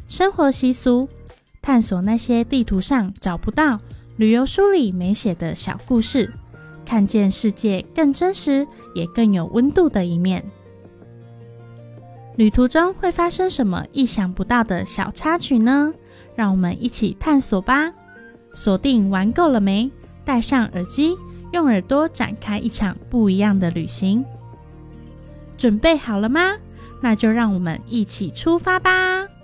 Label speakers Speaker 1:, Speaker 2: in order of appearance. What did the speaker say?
Speaker 1: 生活习俗，探索那些地图上找不到、旅游书里没写的小故事，看见世界更真实也更有温度的一面。旅途中会发生什么意想不到的小插曲呢？让我们一起探索吧。锁定玩够了没？戴上耳机，用耳朵展开一场不一样的旅行。准备好了吗？那就让我们一起出发吧。